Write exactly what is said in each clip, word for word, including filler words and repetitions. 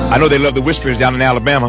I know they love the Whispers down in Alabama,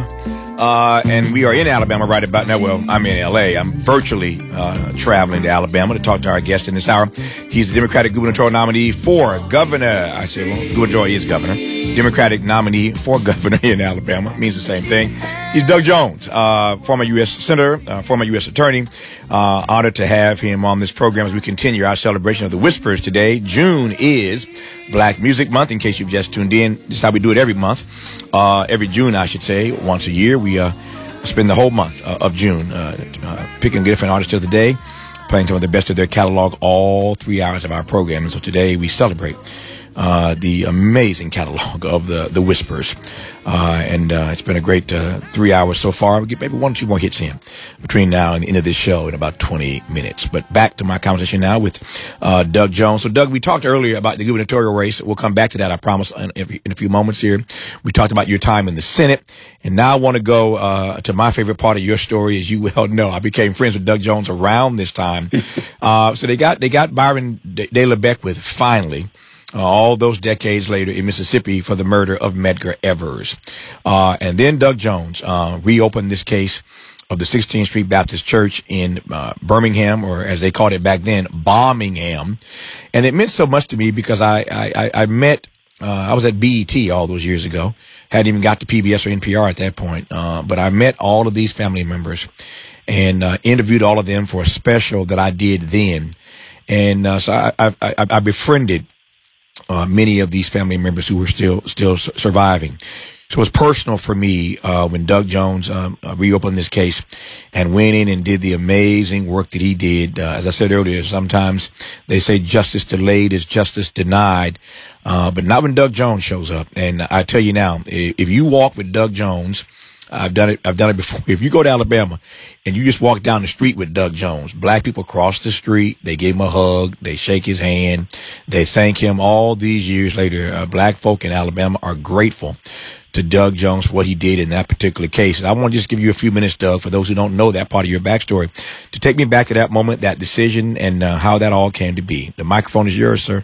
uh, and we are in Alabama right about now. Well, I'm in L A. I'm virtually uh, traveling to Alabama to talk to our guest in this hour. He's the Democratic gubernatorial nominee for governor. I said, well, gubernatorial is governor. Democratic nominee for governor in Alabama. Means the same thing. He's Doug Jones, uh, former U S Senator, uh, former U S Attorney. Uh, honored to have him on this program as we continue our celebration of the Whispers today. June is Black Music Month, in case you've just tuned in. This is how we do it every month. Uh, every June, I should say, once a year. We uh, spend the whole month uh, of June uh, uh, picking different artists of the day, playing some of the best of their catalog all three hours of our program. And so today we celebrate Uh, the amazing catalog of the, the Whispers. Uh, and uh, it's been a great uh, three hours so far. We'll get maybe one or two more hits in between now and the end of this show in about twenty minutes. But back to my conversation now with uh, Doug Jones. So, Doug, we talked earlier about the gubernatorial race. We'll come back to that, I promise, in, in a few moments here. We talked about your time in the Senate. And now I want to go uh, to my favorite part of your story. As you well know, I became friends with Doug Jones around this time. uh, so they got, they got Byron De La Beckwith finally. Uh, all those decades later in Mississippi for the murder of Medgar Evers. Uh, and then Doug Jones, uh, reopened this case of the sixteenth Street Baptist Church in, uh, Birmingham, or as they called it back then, Bombingham. And it meant so much to me because I, I, I met, uh, I was at B E T all those years ago. Hadn't even got to P B S or N P R at that point. Uh, but I met all of these family members and, uh, interviewed all of them for a special that I did then. And, uh, so I, I, I, I befriended Uh, many of these family members who were still still su- surviving. So it was personal for me uh, when Doug Jones um, uh, reopened this case and went in and did the amazing work that he did. Uh, as I said earlier, sometimes they say justice delayed is justice denied, uh, but not when Doug Jones shows up. And I tell you now, if you walk with Doug Jones, I've done it. I've done it before. If you go to Alabama and you just walk down the street with Doug Jones, black people cross the street. They give him a hug. They shake his hand. They thank him. All these years later, uh, black folk in Alabama are grateful to Doug Jones for what he did in that particular case. And I want to just give you a few minutes, Doug, for those who don't know that part of your backstory, to take me back to that moment, that decision, and uh, how that all came to be. The microphone is yours, sir.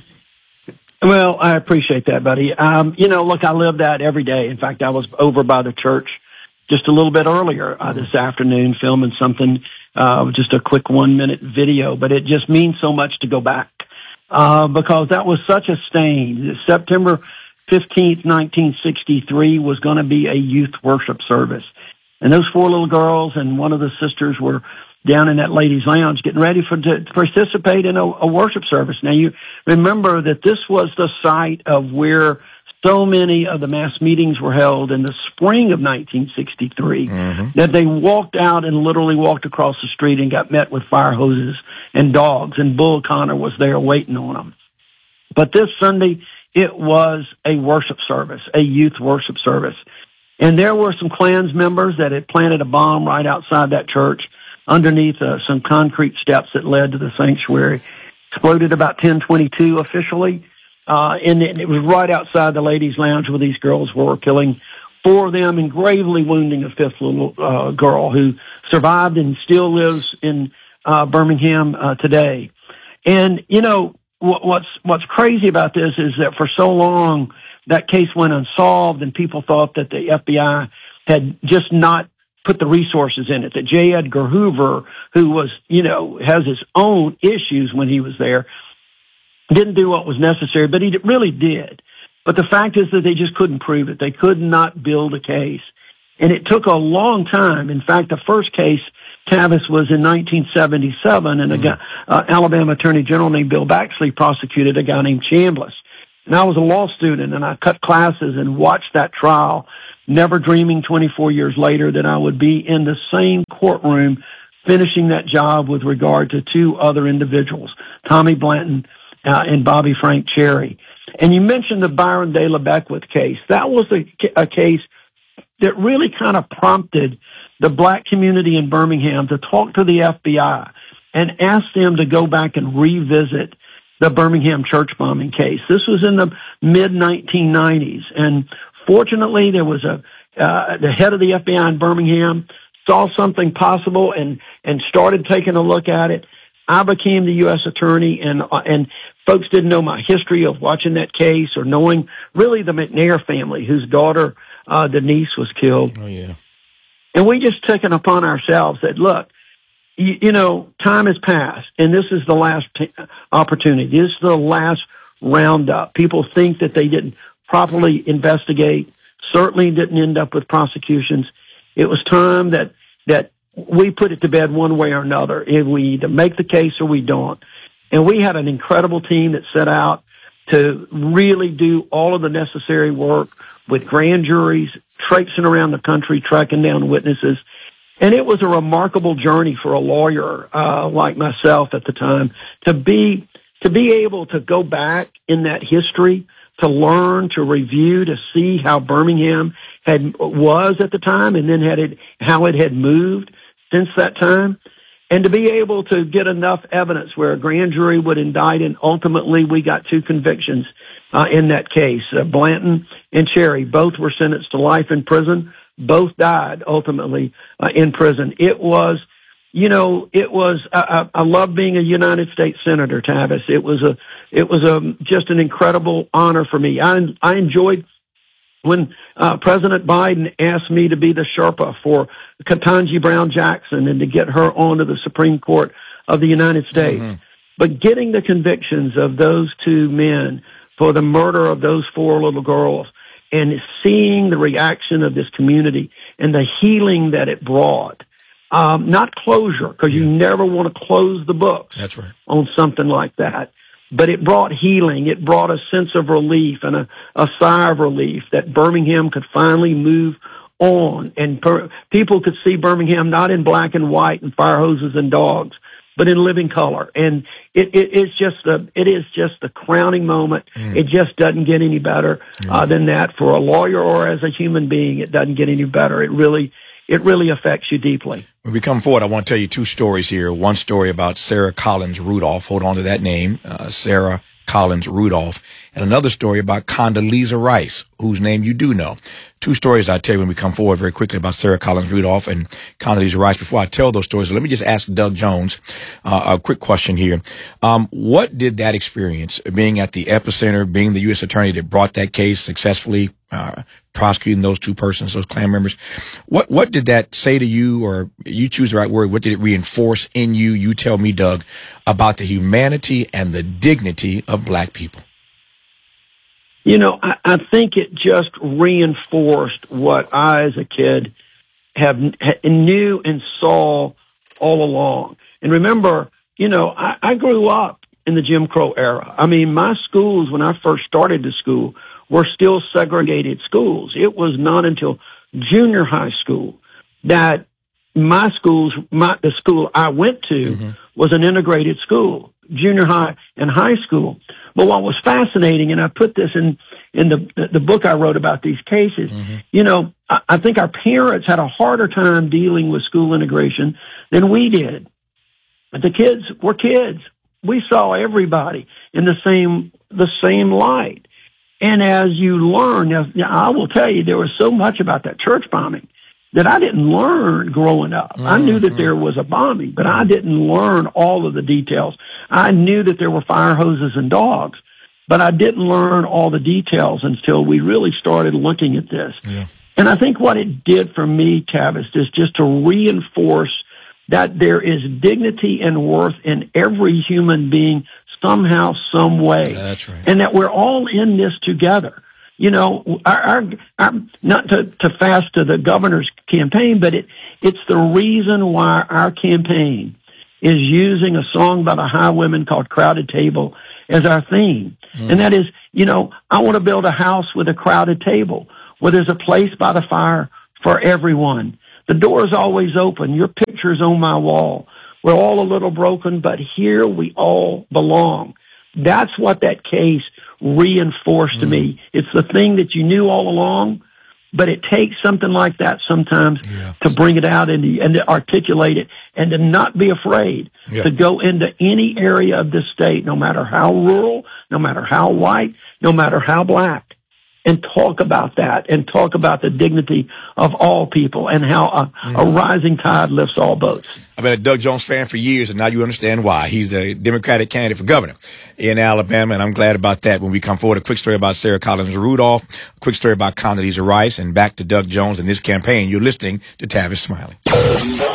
Well, I appreciate that, buddy. Um, you know, look, I live that every day. In fact, I was over by the church just a little bit earlier uh, this afternoon filming something, uh, just a quick one-minute video. But it just means so much to go back uh, because that was such a stain. September fifteenth, nineteen sixty-three was going to be a youth worship service. And those four little girls and one of the sisters were down in that ladies' lounge getting ready for to participate in a, a worship service. Now, you remember that this was the site of where so many of the mass meetings were held in the spring of nineteen sixty-three, mm-hmm. that they walked out and literally walked across the street and got met with fire hoses and dogs, and Bull Connor was there waiting on them. But this Sunday, it was a worship service, a youth worship service. And there were some Klans members that had planted a bomb right outside that church, underneath uh, some concrete steps that led to the sanctuary. Exploded about ten twenty-two officially, uh, and it, it was right outside the ladies' lounge where these girls were, killing four of them and gravely wounding a fifth little uh, girl who survived and still lives in uh, Birmingham uh, today. And, you know, what, what's what's crazy about this is that for so long that case went unsolved and people thought that the F B I had just not put the resources in it, that J. Edgar Hoover, who was, you know, has his own issues when he was there, didn't do what was necessary, but he really did. But the fact is that they just couldn't prove it. They could not build a case. And it took a long time. In fact, the first case, Tavis, was in nineteen seventy-seven, and a guy, uh, Alabama Attorney General named Bill Baxley prosecuted a guy named Chambliss. And I was a law student, and I cut classes and watched that trial, never dreaming twenty-four years later that I would be in the same courtroom finishing that job with regard to two other individuals, Tommy Blanton uh, and Bobby Frank Cherry. And you mentioned the Byron De La Beckwith case. That was a, a case that really kind of prompted the black community in Birmingham to talk to the F B I and ask them to go back and revisit the Birmingham church bombing case. This was in the mid nineteen nineties, and fortunately, there was a uh, the head of the F B I in Birmingham saw something possible and and started taking a look at it. I became the U S attorney, and uh, and folks didn't know my history of watching that case or knowing really the McNair family, whose daughter, uh, Denise, was killed. Oh, yeah. And we just took it upon ourselves that, look, you, you know, time has passed, and this is the last t- opportunity. This is the last roundup. People think that they didn't properly investigate, certainly didn't end up with prosecutions. It was time that that we put it to bed one way or another. If we either make the case or we don't. And we had an incredible team that set out to really do all of the necessary work with grand juries, traipsing around the country, tracking down witnesses. And it was a remarkable journey for a lawyer uh, like myself at the time to be to be able to go back in that history, to learn, to review, to see how Birmingham had was at the time, and then had it how it had moved since that time, and to be able to get enough evidence where a grand jury would indict, and ultimately we got two convictions uh, in that case. Uh, Blanton and Cherry both were sentenced to life in prison. Both died ultimately uh, in prison. It was, you know, it was. I, I love being a United States Senator, Tavis. It was a, it was a just an incredible honor for me. I I enjoyed when uh, President Biden asked me to be the Sherpa for Ketanji Brown Jackson and to get her onto the Supreme Court of the United States. Mm-hmm. But getting the convictions of those two men for the murder of those four little girls, and seeing the reaction of this community and the healing that it brought, um, not closure, because yeah. you never want to close the books That's right. on something like that. But it brought healing. It brought a sense of relief and a, a sigh of relief that Birmingham could finally move on. And per, people could see Birmingham not in black and white and fire hoses and dogs, but in living color. And it, it, it's just a, it is just the crowning moment. Mm. It just doesn't get any better mm. uh, than that for a lawyer or as a human being. It doesn't get any better. It really, it really affects you deeply. When we come forward, I want to tell you two stories here. One story about Sarah Collins Rudolph. Hold on to that name, uh, Sarah Collins Rudolph. And another story about Condoleezza Rice, whose name you do know. Two stories I'll tell you when we come forward very quickly about Sarah Collins Rudolph and Condoleezza Rice. Before I tell those stories, let me just ask Doug Jones uh, a quick question here. Um, what did that experience, being at the epicenter, being the U S attorney that brought that case successfully, uh, prosecuting those two persons, those Klan members, what what did that say to you, or you choose the right word, what did it reinforce in you, you tell me, Doug, about the humanity and the dignity of black people? You know, I, I think it just reinforced what I, as a kid, have knew and saw all along. And remember, you know, I, I grew up in the Jim Crow era. I mean, my schools, when I first started the school, were still segregated schools. It was not until junior high school that my schools, my, the school I went to, mm-hmm. was an integrated school, junior high and high school. But what was fascinating, and I put this in, in the, the book I wrote about these cases, mm-hmm. you know, I, I think our parents had a harder time dealing with school integration than we did. But the kids were kids. We saw everybody in the same, the same light. And as you learn, now, I will tell you, there was so much about that church bombing that I didn't learn growing up. Mm-hmm. I knew that there was a bombing, but I didn't learn all of the details. I knew that there were fire hoses and dogs, but I didn't learn all the details until we really started looking at this. Yeah. And I think what it did for me, Tavis, is just to reinforce that there is dignity and worth in every human being somehow, some way. That's right. And that we're all in this together. You know, our, our, our not to, to fast to the governor's campaign, but it, it's the reason why our campaign is using a song by the Highwomen called Crowded Table as our theme. Mm. And that is, you know, I want to build a house with a crowded table where there's a place by the fire for everyone. The door is always open. Your picture's on my wall. We're all a little broken, but here we all belong. That's what that case reinforced mm. to me. It's the thing that you knew all along, but it takes something like that sometimes yeah. to bring it out and to, and to articulate it and to not be afraid yeah. to go into any area of this state, no matter how rural, no matter how white, no matter how black, and talk about that and talk about the dignity of all people and how a, mm-hmm. a rising tide lifts all boats. I've been a Doug Jones fan for years, and now you understand why. He's the Democratic candidate for governor in Alabama, and I'm glad about that. When we come forward, a quick story about Sarah Collins Rudolph, a quick story about Condoleezza Rice, and back to Doug Jones and this campaign. You're listening to Tavis Smiley.